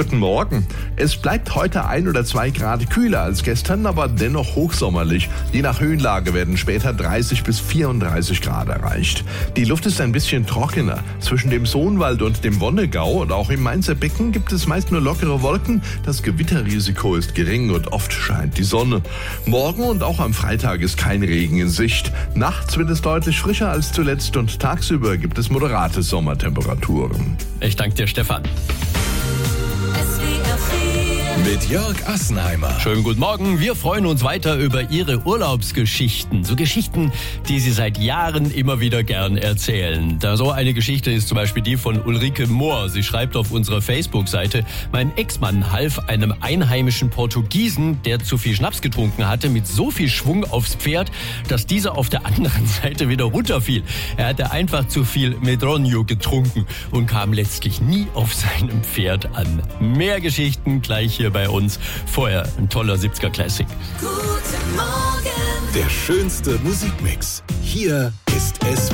Guten Morgen. Es bleibt heute 1 oder 2 Grad kühler als gestern, aber dennoch hochsommerlich. Je nach Höhenlage werden später 30 bis 34 Grad erreicht. Die Luft ist ein bisschen trockener. Zwischen dem Sohnwald und dem Wonnegau und auch im Mainzer Becken gibt es meist nur lockere Wolken. Das Gewitterrisiko ist gering und oft scheint die Sonne. Morgen und auch am Freitag ist kein Regen in Sicht. Nachts wird es deutlich frischer als zuletzt und tagsüber gibt es moderate Sommertemperaturen. Ich danke dir, Stefan. Mit Jörg Assenheimer. Schönen guten Morgen. Wir freuen uns weiter über Ihre Urlaubsgeschichten. So Geschichten, die Sie seit Jahren immer wieder gern erzählen. So eine Geschichte ist zum Beispiel die von Ulrike Mohr. Sie schreibt auf unserer Facebook-Seite: Mein Ex-Mann half einem einheimischen Portugiesen, der zu viel Schnaps getrunken hatte, mit so viel Schwung aufs Pferd, dass dieser auf der anderen Seite wieder runterfiel. Er hatte einfach zu viel Medronio getrunken und kam letztlich nie auf seinem Pferd an. Mehr Geschichten gleich hier bei uns. Vorher ein toller 70er Classic. Guten Morgen. Der schönste Musikmix. Hier ist es.